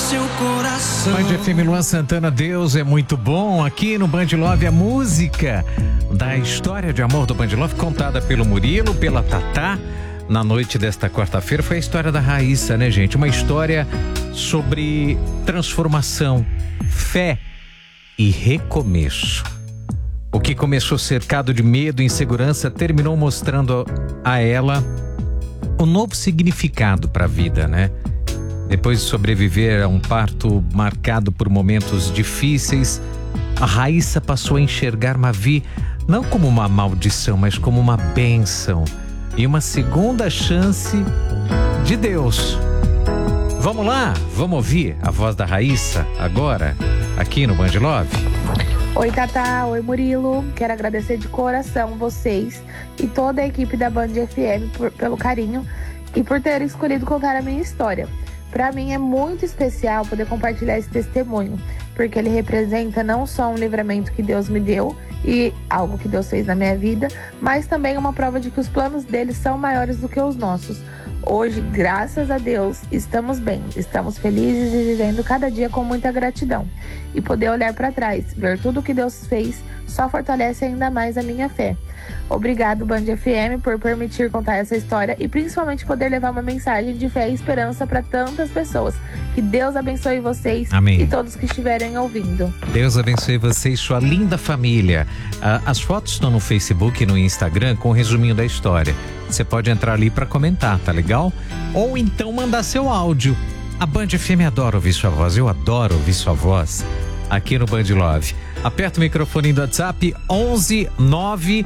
seu coração. Band FM, Luan Santana, Deus é muito bom. Aqui no Band Love, a música da história de amor do Band Love, contada pelo Murilo, pela Tatá. Na noite desta quarta-feira foi a história da Raíssa, né, gente? Uma história sobre transformação, fé e recomeço. O que começou cercado de medo e insegurança terminou mostrando a ela um novo significado para a vida, né? Depois de sobreviver a um parto marcado por momentos difíceis, a Raíssa passou a enxergar Mavi não como uma maldição, mas como uma bênção e uma segunda chance de Deus. Vamos lá? Vamos ouvir a voz da Raíssa agora, aqui no Band Love? Oi, Tatá. Oi, Murilo. Quero agradecer de coração vocês e toda a equipe da Band FM pelo carinho e por terem escolhido contar a minha história. Para mim é muito especial poder compartilhar esse testemunho, porque ele representa não só um livramento que Deus me deu e algo que Deus fez na minha vida, mas também uma prova de que os planos dele são maiores do que os nossos. Hoje, graças a Deus, estamos bem, estamos felizes e vivendo cada dia com muita gratidão. E poder olhar para trás, ver tudo que Deus fez, só fortalece ainda mais a minha fé. Obrigado, Band FM, por permitir contar essa história e principalmente poder levar uma mensagem de fé e esperança para tantas pessoas. Que Deus abençoe vocês. Amém. E todos que estiverem ouvindo. Deus abençoe vocês, sua linda família. As fotos estão no Facebook e no Instagram com o resuminho da história. Você pode entrar ali para comentar, tá legal? Ou então mandar seu áudio. A Band FM adora ouvir sua voz, eu adoro ouvir sua voz aqui no Band Love. Aperta o microfone do WhatsApp 11 9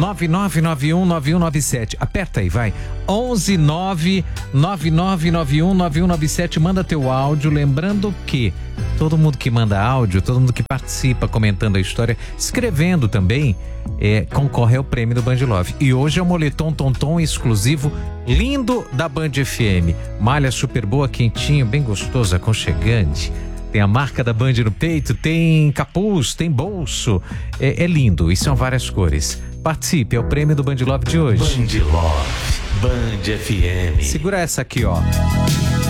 99919197. Aperta aí, vai. 11 9 99919197. Manda teu áudio, lembrando que todo mundo que manda áudio, todo mundo que participa comentando a história, escrevendo também, concorre ao prêmio do Band Love. E hoje é o moletom Tonton exclusivo, lindo, da Band FM. Malha super boa, quentinho, bem gostoso, aconchegante. Tem a marca da Band no peito, tem capuz, tem bolso. É lindo e são várias cores. Participe, é o prêmio do Band Love de hoje. Band Love, Band FM. Segura essa aqui, ó.